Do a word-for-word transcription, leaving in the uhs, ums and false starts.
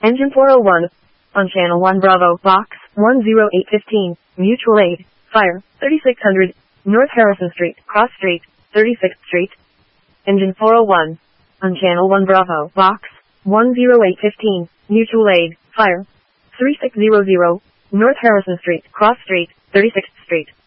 Engine four oh one. On Channel one Bravo, Box one oh eight fifteen, Mutual Aid, Fire, thirty-six hundred, North Harrison Street, Cross Street, thirty-sixth Street. Engine four oh one. On Channel one Bravo, Box one oh eight fifteen, Mutual Aid, Fire, thirty-six hundred, North Harrison Street, Cross Street, thirty-sixth Street.